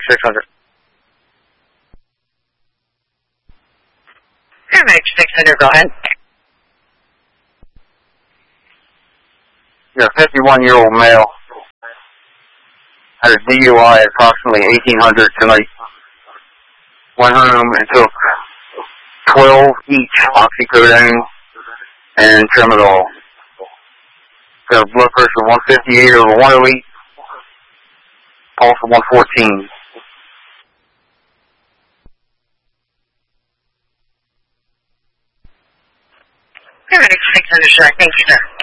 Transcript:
600. Paramedic 600, go ahead. Yeah, 51-year-old male had a DUI at approximately 1800 tonight. Went home and took 12 each oxycodone and tramadol. Got a blood pressure of 158 over 108, pulse of 114. Paramedic 600, sir. Thank you, sir.